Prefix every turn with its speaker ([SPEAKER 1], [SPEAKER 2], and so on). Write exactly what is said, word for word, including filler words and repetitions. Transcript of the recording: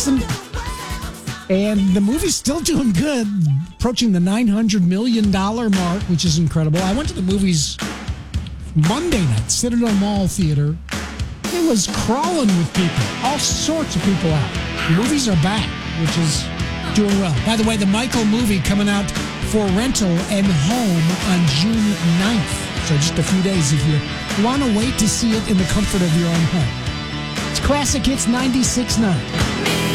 [SPEAKER 1] Listen, and the movie's still doing good, approaching the nine hundred million dollars mark, which is incredible. I went to the movies Monday night, Citadel Mall Theater. It was crawling with people, all sorts of people out. The movies are back, which is doing well. By the way, the Michael movie coming out for rental and home on June ninth. So just a few days if you want to wait to see it in the comfort of your own home. It's Classic Hits ninety-six point nine.